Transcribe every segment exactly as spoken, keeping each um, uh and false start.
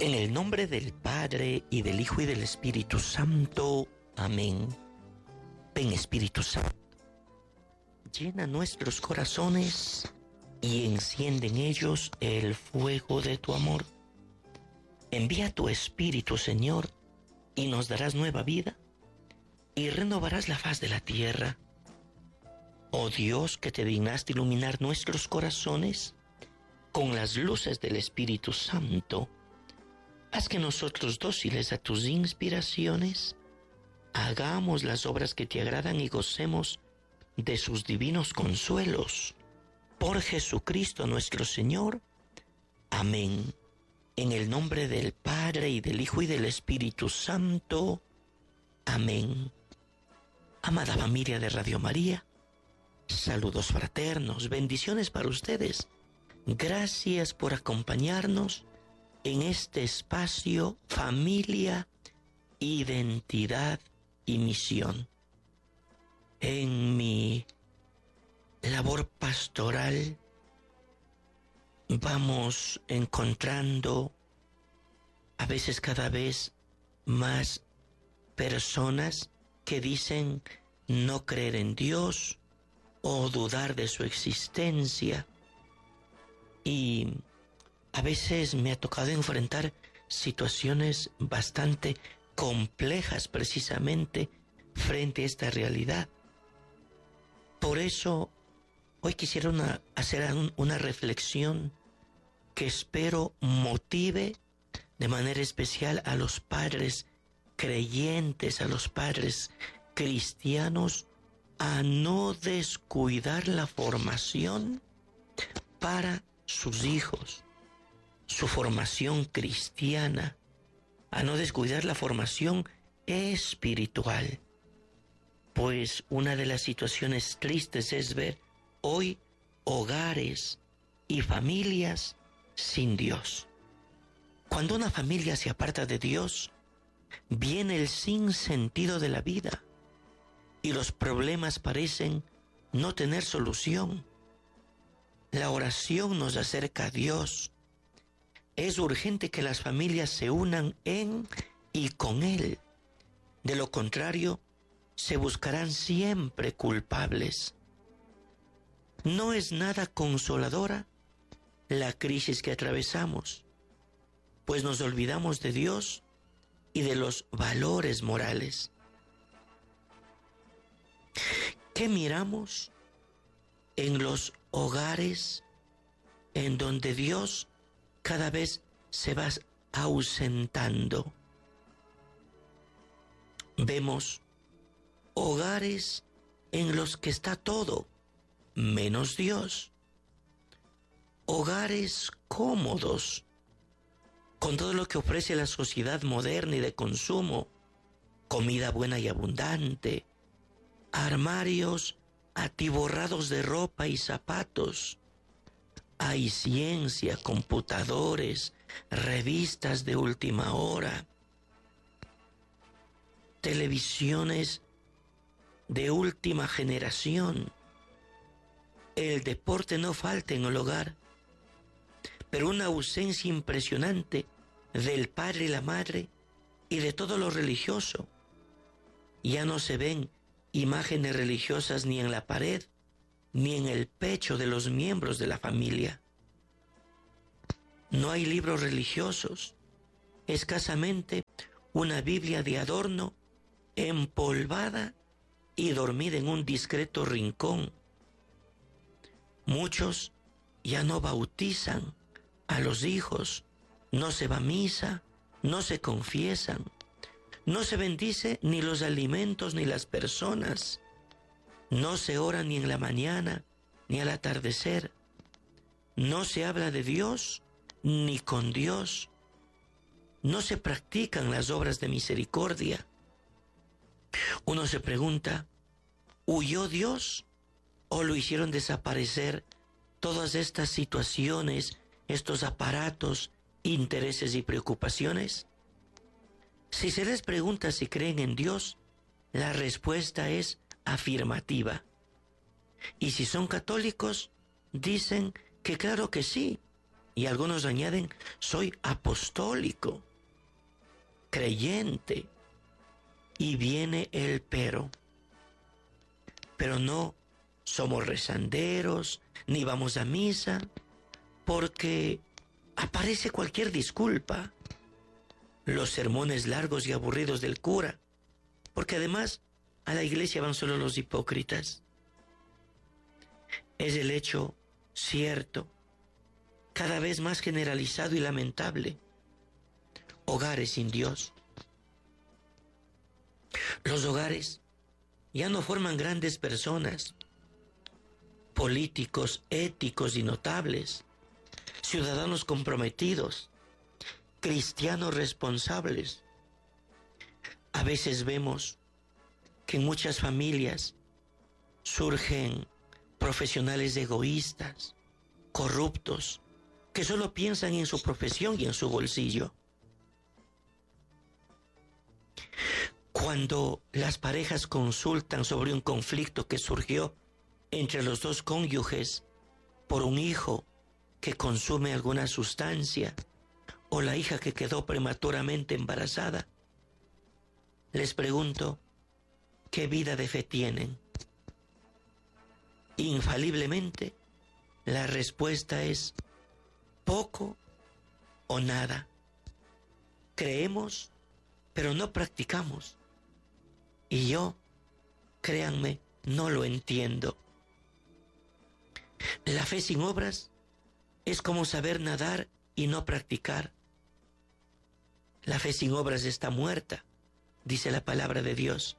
En el nombre del Padre, y del Hijo, y del Espíritu Santo. Amén. Ven, Espíritu Santo, llena nuestros corazones y enciende en ellos el fuego de tu amor. Envía tu Espíritu, Señor, y nos darás nueva vida, y renovarás la faz de la tierra. Oh Dios, que te dignaste iluminar nuestros corazones con las luces del Espíritu Santo, haz que nosotros, dóciles a tus inspiraciones, hagamos las obras que te agradan y gocemos de sus divinos consuelos. Por Jesucristo nuestro Señor. Amén. En el nombre del Padre, y del Hijo, y del Espíritu Santo. Amén. Amada familia de Radio María, saludos fraternos, bendiciones para ustedes. Gracias por acompañarnos en este espacio Familia, Identidad y Misión. En mi labor pastoral vamos encontrando a veces cada vez más personas que dicen no creer en Dios o dudar de su existencia, y a veces me ha tocado enfrentar situaciones bastante complejas precisamente frente a esta realidad. Por eso hoy quisiera una, hacer un, una reflexión que espero motive de manera especial a los padres creyentes, a los padres cristianos, a no descuidar la formación para sus hijos, su formación cristiana, a no descuidar la formación espiritual. Pues una de las situaciones tristes es ver hoy hogares y familias sin Dios. Cuando una familia se aparta de Dios, viene el sinsentido de la vida y los problemas parecen no tener solución. La oración nos acerca a Dios. Es urgente que las familias se unan en y con Él. De lo contrario, se buscarán siempre culpables. No es nada consoladora la crisis que atravesamos, pues nos olvidamos de Dios y de los valores morales. ¿Qué miramos en los hogares en donde Dios cada vez se va ausentando? Vemos hogares en los que está todo menos Dios. Hogares cómodos, con todo lo que ofrece la sociedad moderna y de consumo, comida buena y abundante, armarios atiborrados de ropa y zapatos. Hay ciencia, computadores, revistas de última hora, televisiones de última generación. El deporte no falta en el hogar, pero una ausencia impresionante del padre y la madre y de todo lo religioso. Ya no se ven imágenes religiosas ni en la pared, ni en el pecho de los miembros de la familia. No hay libros religiosos, escasamente una Biblia de adorno, empolvada y dormida en un discreto rincón. Muchos ya no bautizan a los hijos, no se va a misa, no se confiesan, no se bendice ni los alimentos ni las personas, no se ora ni en la mañana ni al atardecer, no se habla de Dios ni con Dios, no se practican las obras de misericordia. Uno se pregunta, ¿huyó Dios o lo hicieron desaparecer todas estas situaciones, estos aparatos, intereses y preocupaciones? Si se les pregunta si creen en Dios, la respuesta es afirmativa. Y si son católicos, dicen que claro que sí, Y algunos añaden, soy apostólico, creyente. Y viene el pero. Pero no somos rezanderos, ni vamos a misa, porque aparece cualquier disculpa. Los sermones largos y aburridos del cura, porque además a la iglesia van solo los hipócritas. Es el hecho cierto, cada vez más generalizado y lamentable. Hogares sin Dios. Los hogares ya no forman grandes personas, políticos, éticos y notables, ciudadanos comprometidos, cristianos responsables. A veces vemos que en muchas familias surgen profesionales egoístas, corruptos, que solo piensan en su profesión y en su bolsillo. Cuando las parejas consultan sobre un conflicto que surgió entre los dos cónyuges por un hijo que consume alguna sustancia o la hija que quedó prematuramente embarazada, les pregunto, ¿qué vida de fe tienen? Infaliblemente, la respuesta es poco o nada. Creemos, pero no practicamos. Y yo, créanme, no lo entiendo. La fe sin obras es como saber nadar y no practicar. La fe sin obras está muerta, dice la palabra de Dios.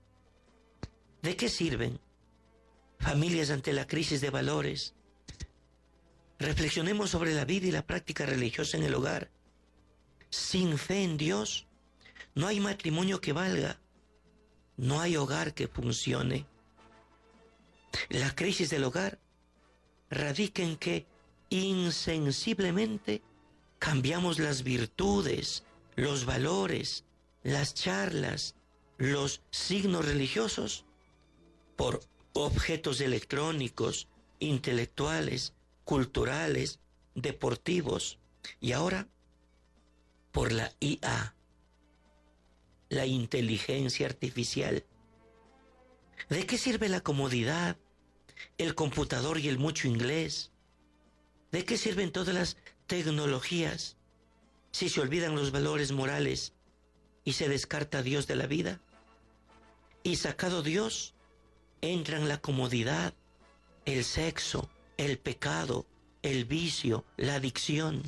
¿De qué sirven familias ante la crisis de valores? Reflexionemos sobre la vida y la práctica religiosa en el hogar. Sin fe en Dios, no hay matrimonio que valga, no hay hogar que funcione. La crisis del hogar radica en que insensiblemente cambiamos las virtudes, los valores, las charlas, los signos religiosos por objetos electrónicos, intelectuales, culturales, deportivos y ahora por la I A, la inteligencia artificial. ¿De qué sirve la comodidad, el computador y el mucho inglés? ¿De qué sirven todas las tecnologías si se olvidan los valores morales y se descarta a Dios de la vida? Y sacado Dios, entran la comodidad, el sexo, el pecado, el vicio, la adicción.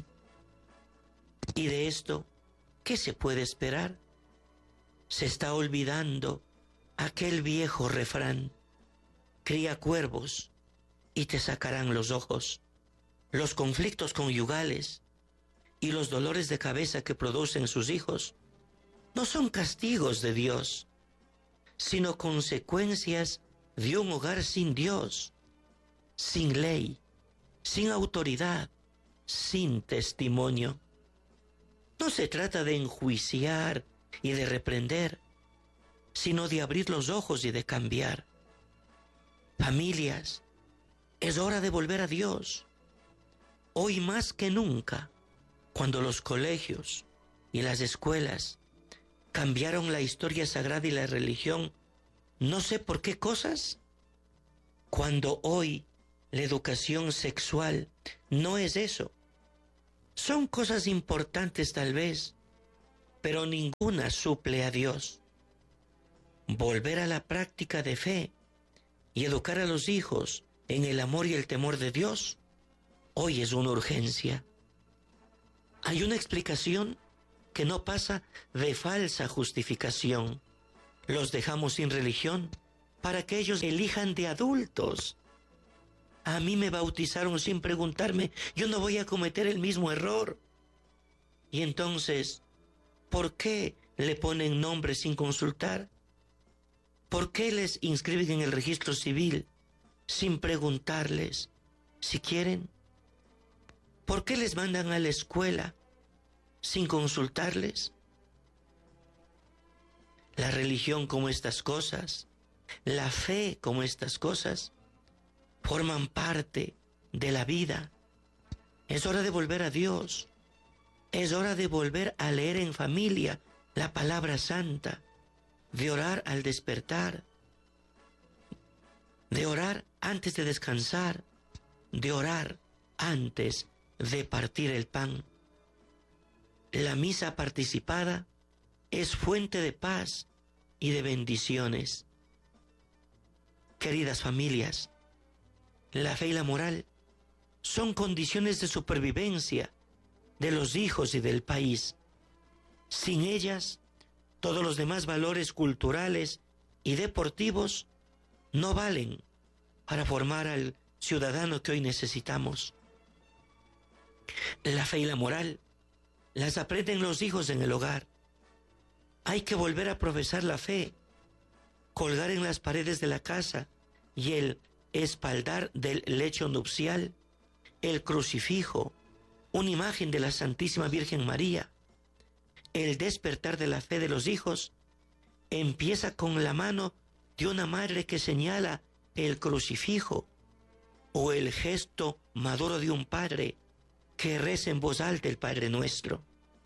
Y de esto, ¿qué se puede esperar? Se está olvidando aquel viejo refrán: cría cuervos y te sacarán los ojos. Los conflictos conyugales y los dolores de cabeza que producen sus hijos no son castigos de Dios, sino consecuencias de un hogar sin Dios, sin ley, sin autoridad, sin testimonio. No se trata de enjuiciar y de reprender, sino de abrir los ojos y de cambiar. Familias, es hora de volver a Dios. Hoy más que nunca, cuando los colegios y las escuelas cambiaron la historia sagrada y la religión, no sé por qué cosas, cuando hoy la educación sexual no es eso. Son cosas importantes tal vez, pero ninguna suple a Dios. Volver a la práctica de fe y educar a los hijos en el amor y el temor de Dios, hoy es una urgencia. Hay una explicación que no pasa de falsa justificación. Los dejamos sin religión para que ellos elijan de adultos. A mí me bautizaron sin preguntarme, yo no voy a cometer el mismo error. Y entonces, ¿por qué le ponen nombre sin consultar? ¿Por qué les inscriben en el registro civil sin preguntarles si quieren? ¿Por qué les mandan a la escuela sin consultarles? La religión como estas cosas, la fe como estas cosas, forman parte de la vida. Es hora de volver a Dios. Es hora de volver a leer en familia la palabra santa, de orar al despertar, de orar antes de descansar, de orar antes de partir el pan. La misa participada es fuente de paz y de bendiciones. Queridas familias, la fe y la moral son condiciones de supervivencia de los hijos y del país. Sin ellas, todos los demás valores culturales y deportivos no valen para formar al ciudadano que hoy necesitamos. La fe y la moral las aprenden los hijos en el hogar. Hay que volver a profesar la fe, colgar en las paredes de la casa y el espaldar del lecho nupcial el crucifijo, una imagen de la Santísima Virgen María. El despertar de la fe de los hijos empieza con la mano de una madre que señala el crucifijo o el gesto maduro de un padre que reza en voz alta el Padre Nuestro.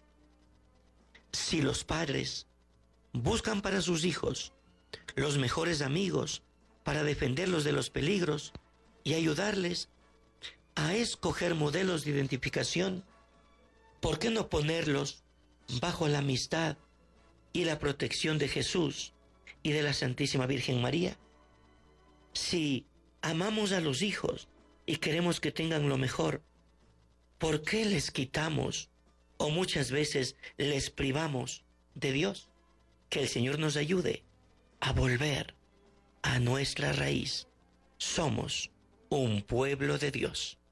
Si los padres buscan para sus hijos los mejores amigos para defenderlos de los peligros y ayudarles a escoger modelos de identificación, ¿por qué no ponerlos bajo la amistad y la protección de Jesús y de la Santísima Virgen María? Si amamos a los hijos y queremos que tengan lo mejor, ¿por qué les quitamos o muchas veces les privamos de Dios? Que el Señor nos ayude a volver a nuestra raíz. Somos un pueblo de Dios.